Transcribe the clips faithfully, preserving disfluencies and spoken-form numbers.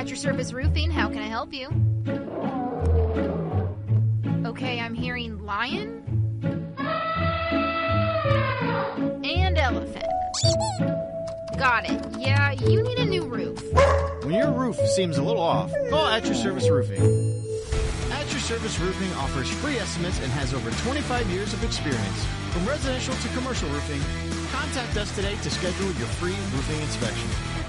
At Your Service Roofing, how can I help you? Okay, I'm hearing lion and elephant. Got it. Yeah, you need a new roof. When your roof seems a little off, call At Your Service Roofing. At Your Service Roofing offers free estimates and has over twenty-five years of experience. From residential to commercial roofing, contact us today to schedule your free roofing inspection.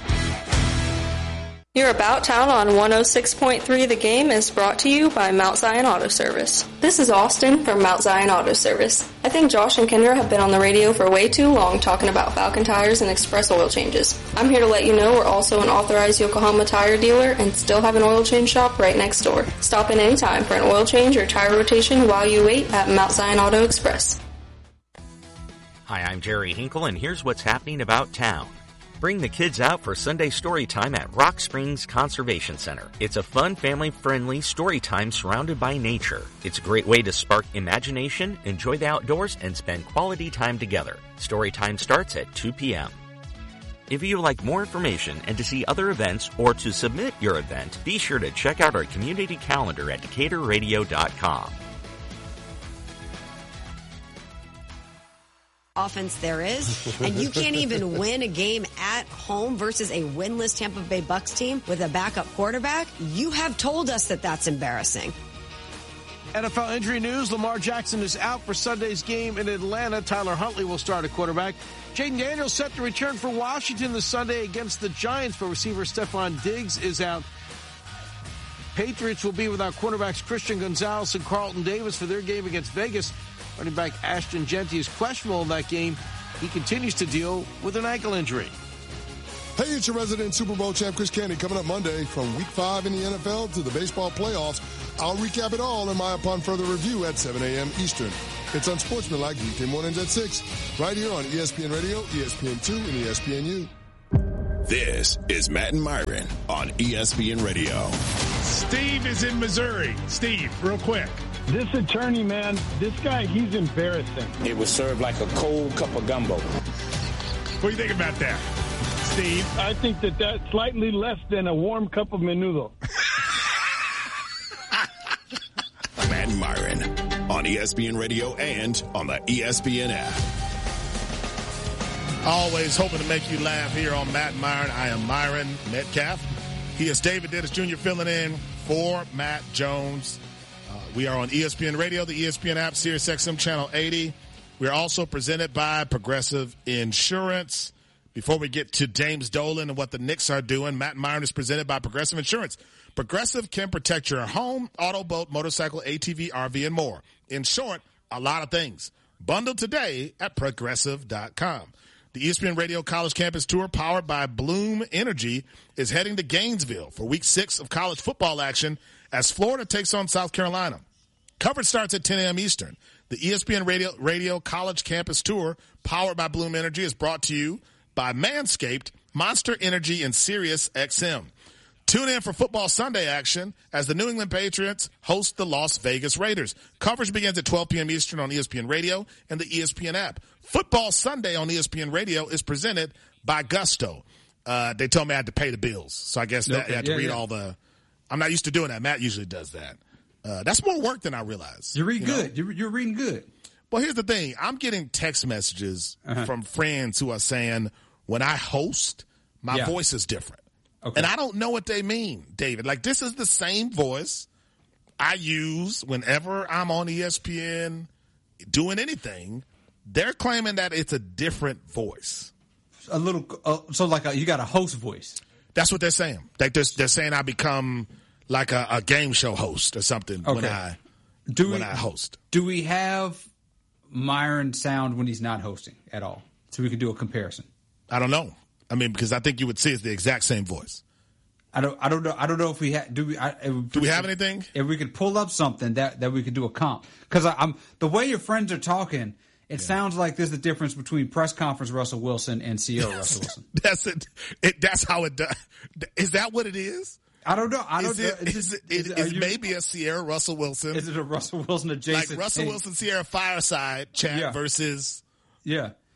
Your About Town on one oh six point three The Game is brought to you by Mount Zion Auto Service. This is Austin from Mount Zion Auto Service. I think Josh and Kendra have been on the radio for way too long talking about Falcon tires and express oil changes. I'm here to let you know we're also an authorized Yokohama tire dealer and still have an oil change shop right next door. Stop in anytime for an oil change or tire rotation while you wait at Mount Zion Auto Express. Hi, I'm Jerry Hinkle, and here's what's happening about town. Bring the kids out for Sunday story time at Rock Springs Conservation Center. It's a fun, family-friendly story time surrounded by nature. It's a great way to spark imagination, enjoy the outdoors, and spend quality time together. Story time starts at two p.m. If you would like more information and to see other events or to submit your event, be sure to check out our community calendar at decatur radio dot com. Offense there is, and you can't even win a game at home versus a winless Tampa Bay Bucks team with a backup quarterback. You have told us that that's embarrassing. N F L injury news. Lamar Jackson is out for Sunday's game in Atlanta. Tyler Huntley will start at quarterback. Jaden Daniels set to return for Washington this Sunday against the Giants, but receiver Stephon Diggs is out. Patriots will be without quarterbacks Christian Gonzalez and Carlton Davis for their game against Vegas. Running back Ashton Jeanty is questionable in that game. He continues to deal with an ankle injury. Hey, it's your resident Super Bowl champ, Chris Candy, coming up Monday. From week five in the N F L to the baseball playoffs, I'll recap it all in my Upon Further Review at seven a.m. Eastern. It's Unsportsmanlike weekday mornings at six, right here on E S P N Radio, E S P N two, and E S P N U. This is Matt and Myron on E S P N Radio. Steve is in Missouri. Steve, real quick. This attorney, man, this guy, he's embarrassing. It was served like a cold cup of gumbo. What do you think about that, Steve? I think that that's slightly less than a warm cup of menudo. Matt and Myron on E S P N Radio and on the E S P N app. Always hoping to make you laugh here on Matt and Myron. I am Myron Metcalf. He is David Dennis Junior filling in for Matt Jones. Uh, we are on E S P N Radio, the E S P N app, Sirius X M Channel eighty. We are also presented by Progressive Insurance. Before we get to James Dolan and what the Knicks are doing, Matt and Myron is presented by Progressive Insurance. Progressive can protect your home, auto, boat, motorcycle, A T V, R V, and more. In short, a lot of things. Bundle today at progressive dot com. The E S P N Radio College Campus Tour, powered by Bloom Energy, is heading to Gainesville for week six of college football action as Florida takes on South Carolina. Coverage starts at ten a.m. Eastern. The E S P N Radio, Radio College Campus Tour, powered by Bloom Energy, is brought to you by Manscaped, Monster Energy, and Sirius X M. Tune in for Football Sunday action as the New England Patriots host the Las Vegas Raiders. Coverage begins at twelve p.m. Eastern on E S P N Radio and the E S P N app. Football Sunday on E S P N Radio is presented by Gusto. Uh, they told me I had to pay the bills, so I guess that okay. I had to yeah, read yeah. all the – I'm not used to doing that. Matt usually does that. Uh, that's more work than I realized. You read you good. know? You're, you're reading good. Well, here's the thing. I'm getting text messages uh-huh. from friends who are saying when I host, my Yeah. voice is different. Okay. And I don't know what they mean, David. Like, this is the same voice I use whenever I'm on E S P N doing anything. They're claiming that it's a different voice. A little, uh, so like a, you got a host voice. That's what they're saying. Like they're, they're saying I become like a, a game show host or something Okay. when I Do when we, I host. Do we have Myron sound when he's not hosting at all? So we can do a comparison. I don't know. I mean, because I think you would see it's the exact same voice. I don't. I don't know. I don't know if we ha- do. We I, if, do we have anything? If we could pull up something that, that we could do a comp, because I'm the way your friends are talking. It yeah. sounds like there's a difference between press conference Russell Wilson and Sierra Russell Wilson. That's it. it. That's how it does. Is that what it is? I don't know. I don't is know. It, is, it, is, it, is you, maybe a Sierra Russell Wilson? Is it a Russell Wilson adjacent? Like Russell hey. Wilson Sierra fireside chat yeah. versus yeah.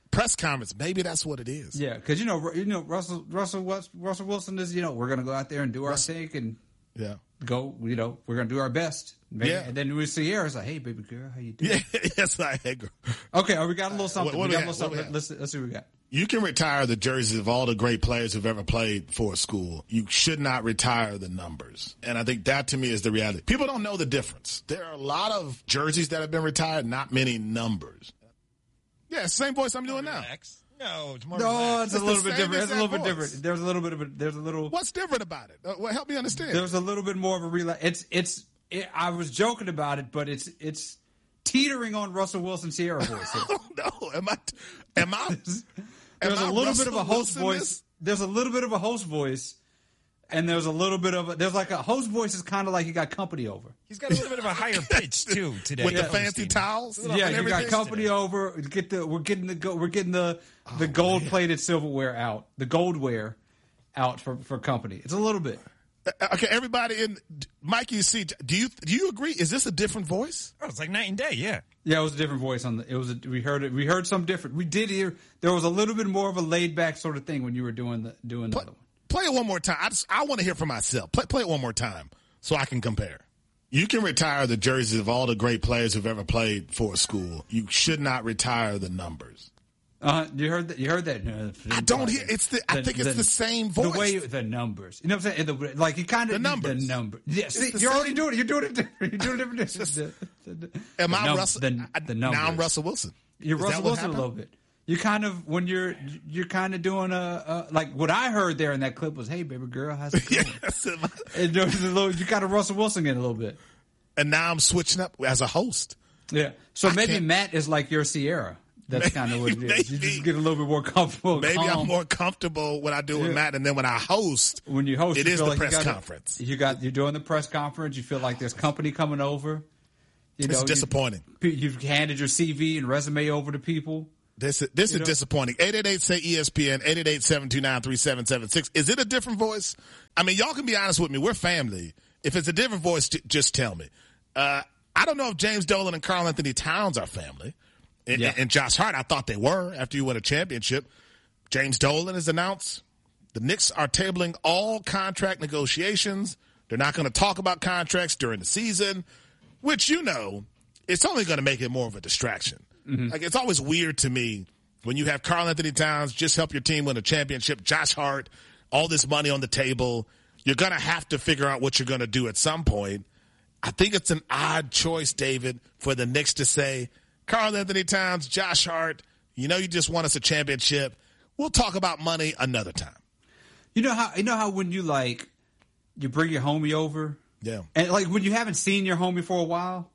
press conference, maybe that's what it is. Yeah, because you know, you know, Russell Russell Russell Wilson is, you know, we're going to go out there and do our Russell, thing and yeah, go. You know, we're going to do our best. Maybe, yeah, and then we see Sierra's like, "Hey, baby girl, how you doing?" Yeah, yes, like, hey, girl. Okay, oh, we got a little something. What, what we got we a little have? something. Let's, let's see what we got. You can retire the jerseys of all the great players who've ever played for a school. You should not retire the numbers. And I think that to me is the reality. People don't know the difference. There are a lot of jerseys that have been retired, not many numbers. Yeah, same voice I'm doing now. No, it's more No, relaxed. it's a little bit same different. It's a little bit exact different. voice. There's a little bit of a, there's a little. What's different about it? Uh, well, help me understand. There's a little bit more of a relax. It's, it's, it, I was joking about it, but it's, it's teetering on Russell Wilson Sierra voice. Oh, no. Am I, am I, There's am a I little Russell bit of a host Wilson voice. this? There's a little bit of a host voice, and there's a little bit of a, there's like a host voice is kind of like you got company over. He's got a little bit of a higher pitch too today. With Yeah. the fancy towels? Yeah, you got company today. over. Get the we're getting the go, we're getting the the Oh, gold plated silverware out, the goldware out for for company. It's a little bit. Okay, everybody in Mikey C, do you do you agree? Is this a different voice? Oh, it's like night and day. Yeah. Yeah, it was a different voice on the. It was a, we heard it. We heard some different. We did hear there was a little bit more of a laid back sort of thing when you were doing the doing the Play, other one. play it one more time. I, just, I want to hear for myself. Play, play it one more time so I can compare. You can retire the jerseys of all the great players who've ever played for a school. You should not retire the numbers. Uh, you heard that? You heard that? Uh, I don't hear. It's the. I think it's the same voice. The way the numbers. You know what I'm saying? The, like you kind of The numbers. The number. Yeah. See, the you're same. already doing it. You're doing it. Different. You're doing it different. The- the- the- Am the I num- Russell? The, I- the numbers. now I'm Russell Wilson. You're Is Russell that what Wilson a happened? little bit. You kind of when you're you're kind of doing a, a like what I heard there in that clip was, "Hey, baby girl, how's it going?" Yes, And there was a little, you kind of Russell Wilson in a little bit. and now I'm switching up as a host. Yeah. So I maybe can't- Matt is like your Sierra. That's kind of what it is. You Maybe. just get a little bit more comfortable. Maybe calm. I'm more comfortable when I do it with Yeah. Matt, and then when I host, When you host, it you is feel the like you press gotta- conference. You got you're doing the press conference. You feel like there's company coming over. You It's know, disappointing. You, you've handed your C V and resume over to people. This is, this You is know? disappointing. eight eight eight say E S P N, eight eight eight, seven two nine, three seven seven six. Is it a different voice? I mean, y'all can be honest with me. We're family. If it's a different voice, j- just tell me. Uh, I don't know if James Dolan and Karl Anthony Towns are family. And, Yeah. and Josh Hart, I thought they were after you won a championship. James Dolan has announced the Knicks are tabling all contract negotiations. They're not going to talk about contracts during the season, which, you know, it's only going to make it more of a distraction. Mm-hmm. Like, it's always weird to me when you have Karl Anthony Towns just help your team win a championship, Josh Hart, all this money on the table. You're going to have to figure out what you're going to do at some point. I think it's an odd choice, David, for the Knicks to say, Karl Anthony Towns, Josh Hart, you know you just won us a championship. We'll talk about money another time. You know how you know how when you like you bring your homie over, Yeah. and like when you haven't seen your homie for a while,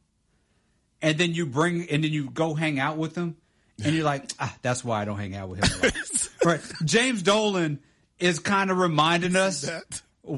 and then you bring and then you go hang out with them, and you're like, ah, that's why I don't hang out with him. Right? James Dolan is kind of reminding us That.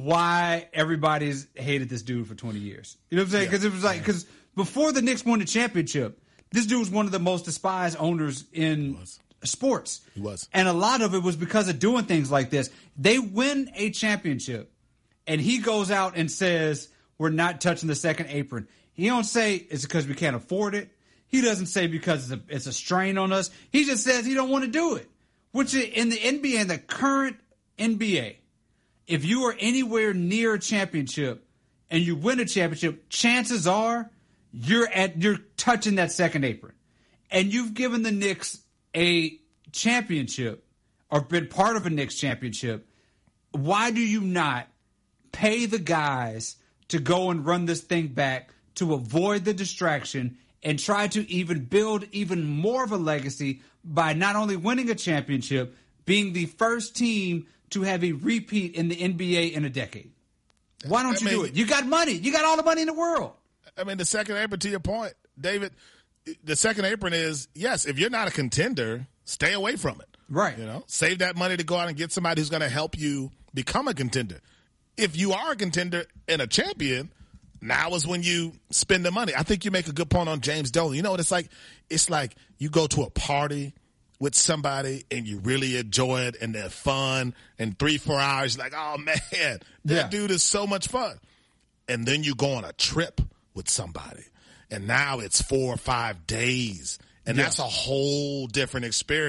why everybody's hated this dude for twenty years. You know what I'm saying? Because it was like because before the Knicks won the championship, this dude was one of the most despised owners in sports. He was. And a lot of it was because of doing things like this. They win a championship, and he goes out and says, we're not touching the second apron. He don't say it's because we can't afford it. He doesn't say because it's a, it's a strain on us. He just says he don't want to do it. Which in the N B A, in the current N B A, if you are anywhere near a championship and you win a championship, chances are you're at you're touching that second apron. And you've given the Knicks a championship or been part of a Knicks championship. Why do you not pay the guys to go and run this thing back to avoid the distraction and try to even build even more of a legacy by not only winning a championship, being the first team to have a repeat in the N B A in a decade? Why don't I you mean- do it? You got money. You got all the money in the world. I mean, the second apron, to your point, David, the second apron is, yes, if you're not a contender, stay away from it. Right. You know, save that money to go out and get somebody who's going to help you become a contender. If you are a contender and a champion, now is when you spend the money. I think you make a good point on James Dolan. You know what it's like? It's like you go to a party with somebody and you really enjoy it and they're fun, and three, four hours, you're like, oh, man, that Yeah. dude is so much fun. And then you go on a trip with somebody, and now it's four or five days, and Yeah. that's a whole different experience.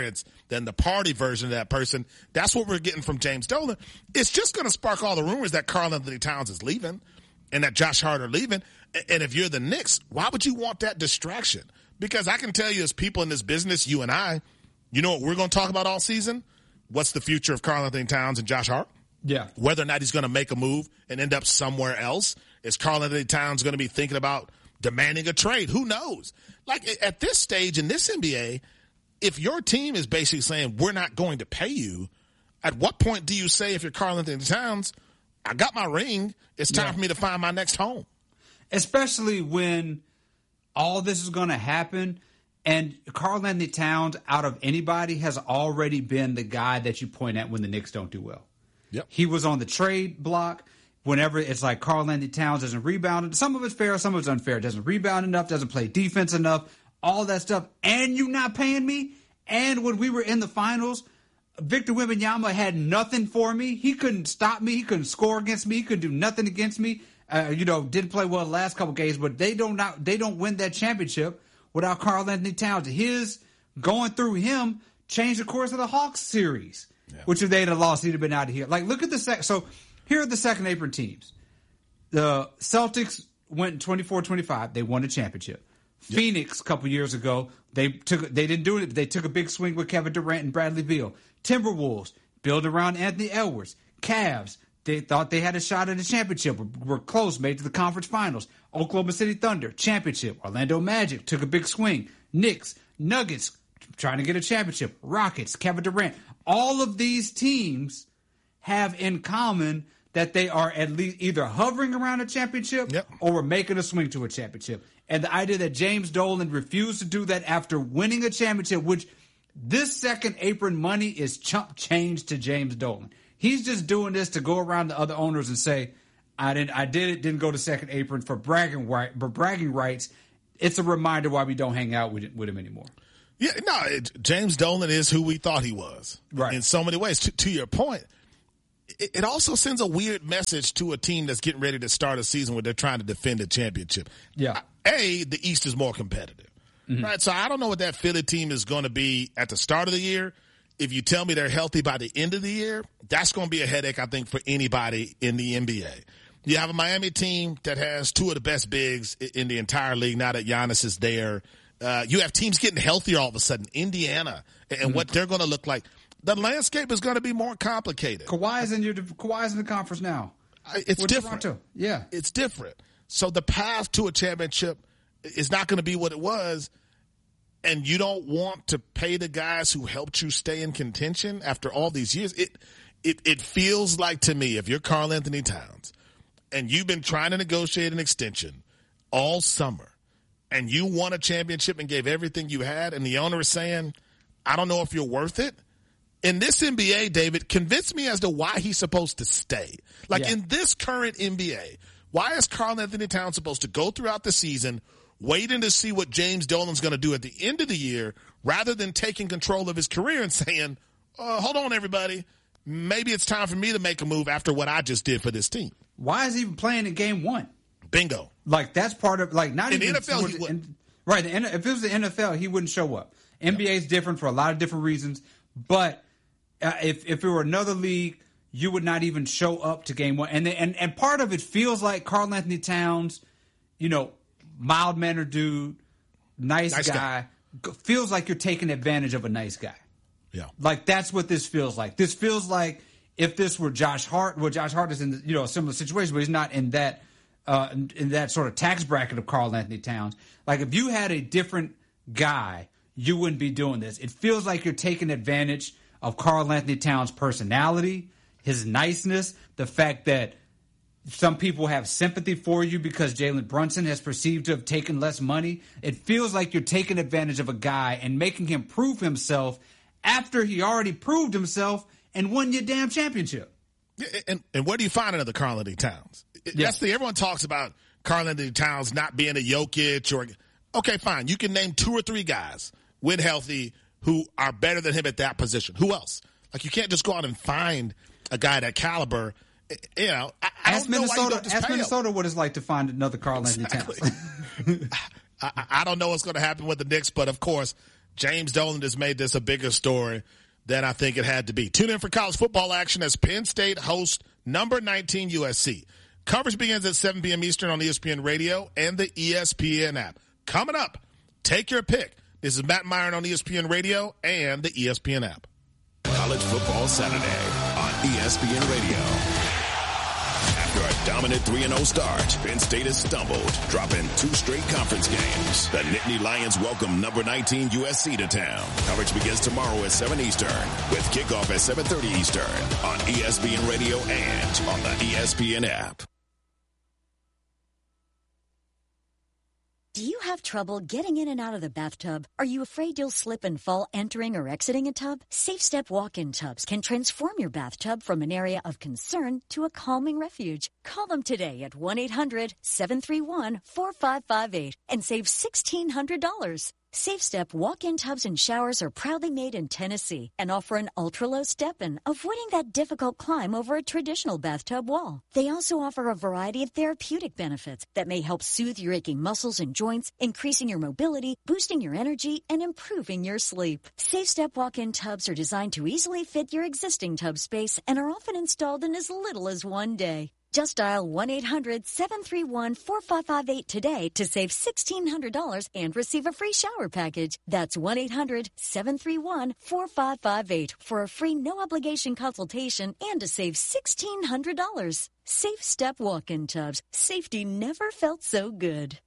than the party version of that person. That's what we're getting from James Dolan. It's just going to spark all the rumors that Karl-Anthony Towns is leaving and that Josh Hart are leaving. And if you're the Knicks, why would you want that distraction? Because I can tell you, as people in this business, you and I, you know what we're going to talk about all season? What's the future of Karl-Anthony Towns and Josh Hart? Yeah. Whether or not he's going to make a move and end up somewhere else. Is Karl-Anthony Towns going to be thinking about demanding a trade? Who knows? Like, at this stage in this N B A, if your team is basically saying, we're not going to pay you, at what point do you say, if you're Karl-Anthony Towns, I got my ring, it's time yeah. for me to find my next home? Especially when all this is going to happen, and Karl-Anthony Towns, out of anybody, has already been the guy that you point at when the Knicks don't do well. Yep. He was on the trade block. Whenever it's like Karl-Anthony Towns doesn't rebound, some of it's fair, some of it's unfair. Doesn't rebound enough, doesn't play defense enough, all that stuff. And you not paying me? And when we were in the finals, Victor Wembanyama had nothing for me. He couldn't stop me. He couldn't score against me. He couldn't do nothing against me. Uh, you know, didn't play well the last couple games, but they don't not, they don't win that championship without Karl-Anthony Towns. His going through him changed the course of the Hawks series, yeah. which if they'd have lost, he'd have been out of here. Like, look at the sec. So here are the second apron teams. The Celtics went twenty-four twenty-five. They won a championship. Yep. Phoenix, a couple years ago, they took they didn't do it. They took a big swing with Kevin Durant and Bradley Beal. Timberwolves, built around Anthony Edwards. Cavs, they thought they had a shot at a championship. Were, were close, made to the conference finals. Oklahoma City Thunder, championship. Orlando Magic, took a big swing. Knicks, Nuggets, trying to get a championship. Rockets, Kevin Durant. All of these teams have in common that they are at least either hovering around a championship yep. or were making a swing to a championship. And the idea that James Dolan refused to do that after winning a championship, which this second apron money is chump change to James Dolan. He's just doing this to go around to other owners and say, I didn't, I did it, didn't go to second apron for bragging right, for bragging rights. It's a reminder why we don't hang out with, with him anymore. Yeah, no, it, James Dolan is who we thought he was. Right. In so many ways. To, to your point, it, it also sends a weird message to a team that's getting ready to start a season where they're trying to defend a championship. Yeah. A, the East is more competitive. Mm-hmm. Right. So I don't know what that Philly team is going to be at the start of the year. If you tell me they're healthy by the end of the year, that's going to be a headache, I think, for anybody in the N B A. You have a Miami team that has two of the best bigs in the entire league now that Giannis is there. Uh, you have teams getting healthier all of a sudden. Indiana and mm-hmm. what they're going to look like. The landscape is going to be more complicated. Kawhi's in your Kawhi's in the conference now. It's With different. Toronto. Yeah, it's different. So the path to a championship is not going to be what it was. And you don't want to pay the guys who helped you stay in contention after all these years. It it it feels like to me, if you're Karl-Anthony Towns and you've been trying to negotiate an extension all summer and you won a championship and gave everything you had, and the owner is saying, I don't know if you're worth it. In this N B A, David, convince me as to why he's supposed to stay. Like yeah. in this current N B A, why is Karl-Anthony Towns supposed to go throughout the season waiting to see what James Dolan's going to do at the end of the year rather than taking control of his career and saying, uh, hold on, everybody, maybe it's time for me to make a move after what I just did for this team. Why is he even playing in game one? Bingo. Like, that's part of, like, not in even. In the N F L, he would. In, right. The, if it was the N F L, he wouldn't show up. N B A is different for a lot of different reasons. But uh, if, if it were another league, you would not even show up to game one. And, and, and part of it feels like Karl-Anthony Towns, you know, mild-mannered dude, nice, nice guy, guy, feels like you're taking advantage of a nice guy. Yeah. Like, that's what this feels like. This feels like if this were Josh Hart, well, Josh Hart is in, you know, a similar situation, but he's not in that uh, in that sort of tax bracket of Karl-Anthony Towns. Like, if you had a different guy, you wouldn't be doing this. It feels like you're taking advantage of Karl-Anthony Towns' personality, his niceness, the fact that some people have sympathy for you because Jalen Brunson has perceived to have taken less money. It feels like you're taking advantage of a guy and making him prove himself after he already proved himself and won your damn championship. And, and where do you find another Karl-Anthony Towns? Yeah. That's the everyone talks about Karl-Anthony Towns not being a Jokic or okay, fine. You can name two or three guys when healthy who are better than him at that position. Who else? Like, you can't just go out and find a guy that caliber. You know, I, I ask don't know Minnesota. why you don't just ask pay Minnesota him. what it's like to find another Karl-Anthony exactly. Towns. I, I don't know what's going to happen with the Knicks, but of course, James Dolan has made this a bigger story than I think it had to be. Tune in for college football action as Penn State hosts number nineteen U S C. Coverage begins at seven p.m. Eastern on E S P N Radio and the E S P N app. Coming up, take your pick. This is Matt Myron on E S P N Radio and the E S P N app. College Football Saturday on E S P N Radio. After a dominant three and oh start, Penn State has stumbled, dropping two straight conference games. The Nittany Lions welcome number nineteen U S C to town. Coverage begins tomorrow at seven Eastern, with kickoff at seven thirty Eastern on E S P N Radio and on the E S P N app. Do you have trouble getting in and out of the bathtub? Are you afraid you'll slip and fall entering or exiting a tub? Safe Step walk-in tubs can transform your bathtub from an area of concern to a calming refuge. Call them today at one eight hundred seven three one four five five eight and save sixteen hundred dollars. Safe Step walk-in tubs and showers are proudly made in Tennessee and offer an ultra-low step-in, avoiding that difficult climb over a traditional bathtub wall. They also offer a variety of therapeutic benefits that may help soothe your aching muscles and joints, increasing your mobility, boosting your energy, and improving your sleep. Safe Step walk-in tubs are designed to easily fit your existing tub space and are often installed in as little as one day. Just dial one eight hundred seven three one four five five eight today to save sixteen hundred dollars and receive a free shower package. That's one eight hundred seven three one four five five eight for a free no-obligation consultation and to save sixteen hundred dollars. Safe Step walk-in tubs. Safety never felt so good.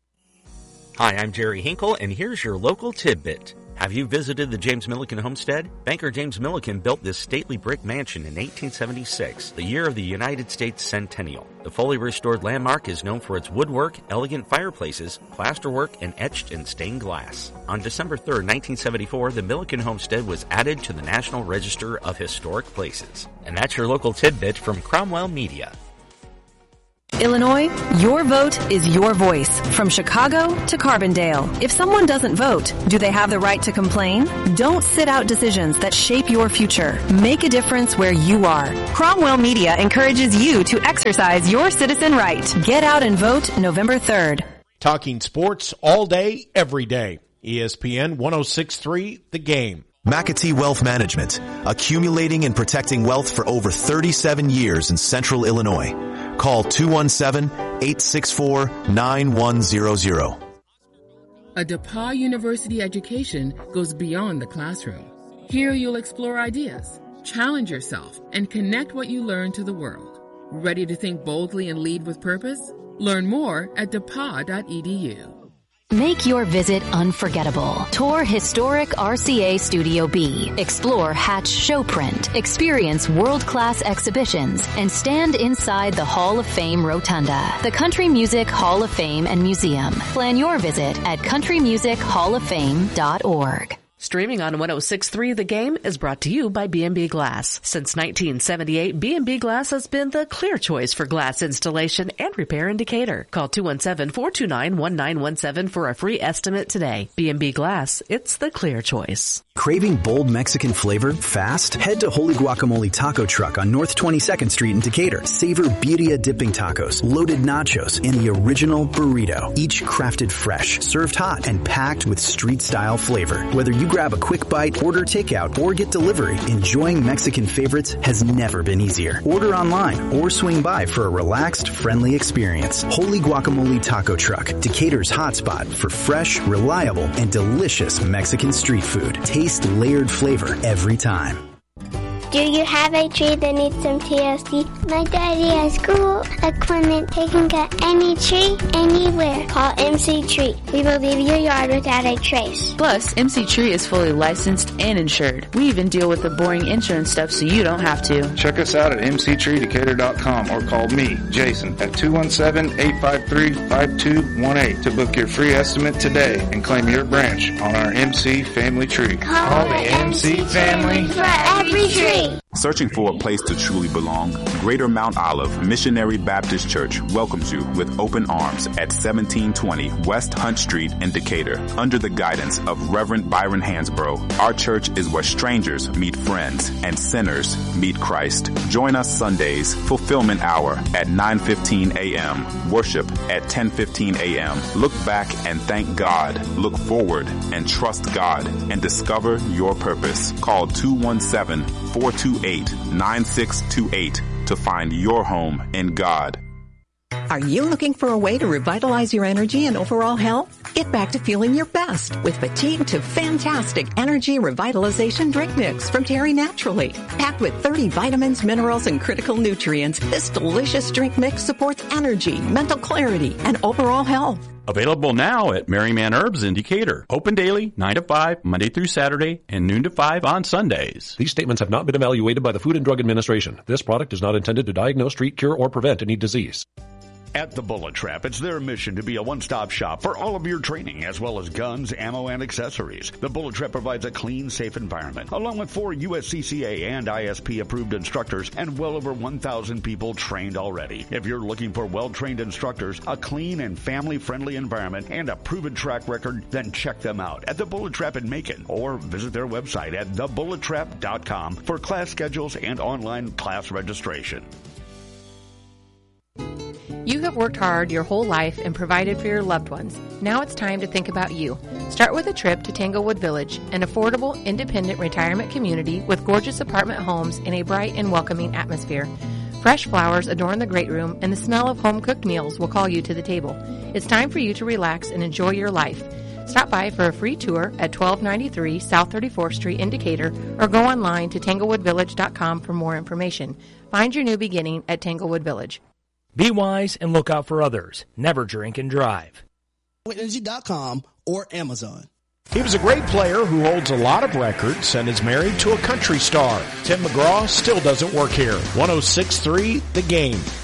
Hi, I'm Jerry Hinkle, and here's your local tidbit. Have you visited the James Milliken homestead? Banker James Milliken built this stately brick mansion in eighteen seventy-six, the year of the United States centennial. The fully restored landmark is known for its woodwork, elegant fireplaces, plasterwork, and etched and stained glass. On December third, nineteen seventy-four, the Milliken homestead was added to the National Register of Historic Places. And that's your local tidbit from Cromwell Media. Illinois, your vote is your voice. From Chicago to Carbondale. If someone doesn't vote, do they have the right to complain? Don't sit out decisions that shape your future. Make a difference where you are. Cromwell Media encourages you to exercise your citizen right. Get out and vote November third. Talking sports all day, every day. E S P N one oh six point three, The Game. McAtee Wealth Management, accumulating and protecting wealth for over thirty-seven years in central Illinois. Call two one seven, eight six four, nine one zero zero. A DePauw University education goes beyond the classroom. Here you'll explore ideas, challenge yourself, and connect what you learn to the world. Ready to think boldly and lead with purpose? Learn more at D E P A U dot E D U. Make your visit unforgettable. Tour historic R C A Studio B. Explore Hatch Showprint. Experience world-class exhibitions and stand inside the Hall of Fame Rotunda. The Country Music Hall of Fame and Museum. Plan your visit at country music hall of fame dot org. Streaming on one oh six point three The Game is brought to you by B and B Glass. Since nineteen seventy-eight, B and B Glass has been the clear choice for glass installation and repair in Decatur. Call two one seven, four two nine, one nine one seven for a free estimate today. B and B Glass, it's the clear choice. Craving bold Mexican flavor fast? Head to Holy Guacamole Taco Truck on North twenty-second Street in Decatur. Savor birria dipping tacos, loaded nachos, and the original burrito. Each crafted fresh, served hot, and packed with street-style flavor. Whether you grab a quick bite, order takeout, or get delivery, enjoying Mexican favorites has never been easier. Order online or swing by for a relaxed, friendly experience. Holy Guacamole Taco Truck, Decatur's hotspot for fresh, reliable, and delicious Mexican street food. Taste layered flavor every time. Do you have a tree that needs some T L C? My daddy has cool equipment taking care of any tree, anywhere. Call M C Tree. We will leave your yard without a trace. Plus, M C Tree is fully licensed and insured. We even deal with the boring insurance stuff so you don't have to. Check us out at M C Tree Decatur dot com or call me, Jason, at two one seven, eight five three, five two one eight to book your free estimate today and claim your branch on our M C Family Tree. Call, Call the M C family for every tree. Searching for a place to truly belong? Greater Mount Olive Missionary Baptist Church welcomes you with open arms at seventeen twenty West Hunt Street in Decatur. Under the guidance of Reverend Byron Hansbrough, our church is where strangers meet friends and sinners meet Christ. Join us Sundays, Fulfillment Hour at nine fifteen a.m., worship at ten fifteen a.m. Look back and thank God. Look forward and trust God and discover your purpose. Call two one seven, four two eight, nine six two eight to find your home in God. Are you looking for a way to revitalize your energy and overall health? Get back to feeling your best with Fatigue to Fantastic Energy Revitalization Drink Mix from Terry Naturally. Packed with thirty vitamins, minerals, and critical nutrients, this delicious drink mix supports energy, mental clarity, and overall health. Available now at Merryman Herbs in Decatur. Open daily, nine to five, Monday through Saturday, and noon to five on Sundays. These statements have not been evaluated by the Food and Drug Administration. This product is not intended to diagnose, treat, cure, or prevent any disease. At the Bullet Trap, it's their mission to be a one-stop shop for all of your training, as well as guns, ammo, and accessories. The Bullet Trap provides a clean, safe environment, along with four U S C C A and I S P-approved instructors and well over one thousand people trained already. If you're looking for well-trained instructors, a clean and family-friendly environment, and a proven track record, then check them out at the Bullet Trap in Macon, or visit their website at the bullet trap dot com for class schedules and online class registration. You have worked hard your whole life and provided for your loved ones. Now it's time to think about you. Start with a trip to Tanglewood Village, an affordable, independent retirement community with gorgeous apartment homes in a bright and welcoming atmosphere. Fresh flowers adorn the great room, and the smell of home-cooked meals will call you to the table. It's time for you to relax and enjoy your life. Stop by for a free tour at twelve ninety-three South thirty-fourth Street in Decatur, or go online to tanglewood village dot com for more information. Find your new beginning at Tanglewood Village. Be wise and look out for others. Never drink and drive. energy dot com or Amazon. He was a great player who holds a lot of records and is married to a country star. Tim McGraw still doesn't work here. one oh six point three The Game.